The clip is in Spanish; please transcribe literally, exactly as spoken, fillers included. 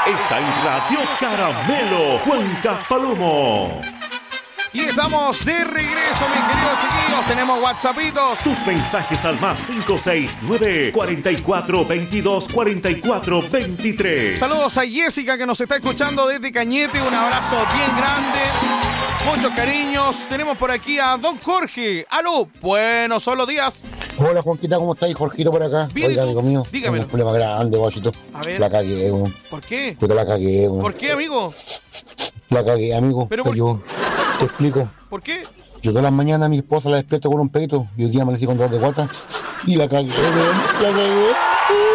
está en Radio Caramelo, Cuenca Palomo. Y estamos de regreso, mis queridos chiquillos. Tenemos WhatsAppitos. Tus mensajes al más cinco seis nueve, cuatro cuatro, veintidós, cuarenta y cuatro, veintitrés. Saludos a Jessica, que nos está escuchando desde Cañete. Un abrazo bien grande. Muchos cariños. Tenemos por aquí a don Jorge. Aló, buenos son los días. Hola, Juanquita, ¿cómo estáis? Jorgito por acá. Bien, Oiga, amigo mío, dígame. tengo un problema grande, guachito. A ver. La cagué, güey. ¿Por qué? Puta, la cagué, güey. ¿Por qué, amigo? La cagué, amigo. Pero Te por- yo te explico. ¿Por qué? Yo todas las mañanas a mi esposa la despierto con un peito y hoy día amanecí con dolor de guata y la cagué, güey. La cagué.